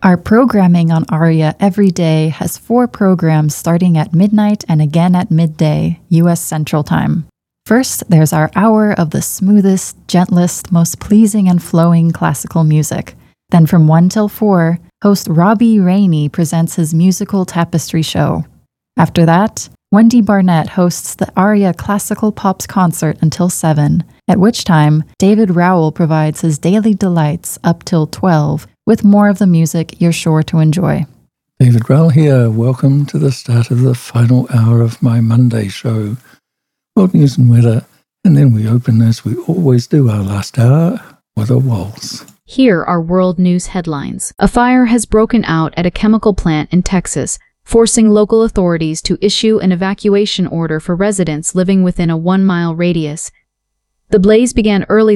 Our programming on ARIA every day has 4 programs starting at midnight and again at midday, U.S. Central Time. First, there's our hour of the smoothest, gentlest, most pleasing and flowing classical music. Then from 1 till 4, host Robbie Rainey presents his musical tapestry show. After that, Wendy Barnett hosts the ARIA Classical Pops concert until 7, at which time David Rowell provides his daily delights up till 12, with more of the music you're sure to enjoy. David Rowell here. Welcome to the start of the final hour of my Monday show. World news and weather, and then we open, as we always do, our last hour with a waltz. Here are world news headlines. A fire has broken out at a chemical plant in Texas, forcing local authorities to issue an evacuation order for residents living within a 1-mile radius. The blaze began early